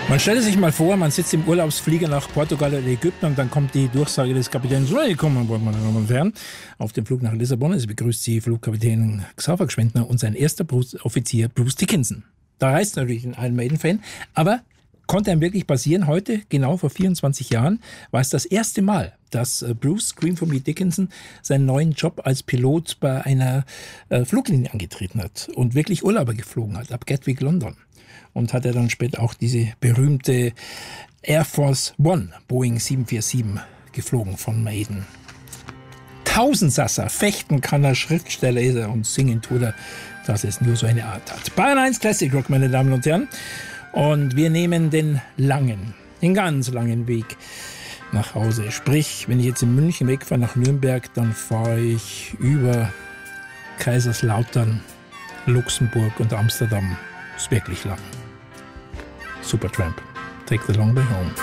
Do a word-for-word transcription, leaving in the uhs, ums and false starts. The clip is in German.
Man stelle sich mal vor, man sitzt im Urlaubsflieger nach Portugal oder Ägypten und dann kommt die Durchsage des Kapitäns, willkommen, meine Damen und Herren, auf dem Flug nach Lissabon. Es begrüßt Sie Flugkapitän Xaver Gschwendtner und sein erster Offizier Bruce Dickinson. Da reißt natürlich ein Iron Maiden-Fan, aber konnte einem wirklich passieren. Heute, genau vor vierundzwanzig Jahren, war es das erste Mal, dass Bruce Scream for Me Dickinson seinen neuen Job als Pilot bei einer äh, Fluglinie angetreten hat und wirklich Urlauber geflogen hat, ab Gatwick, London. Und hat er dann später auch diese berühmte Air Force One Boeing sieben vier sieben geflogen von Maiden. Tausendsasser, fechten kann er, Schriftsteller ist er und singen tut er, dass es nur so eine Art hat. Bayern eins Classic Rock, meine Damen und Herren. Und wir nehmen den langen, den ganz langen Weg nach Hause. Sprich, wenn ich jetzt in München wegfahre nach Nürnberg, dann fahre ich über Kaiserslautern, Luxemburg und Amsterdam. Ist wirklich lang. Supertramp. Take the long way home.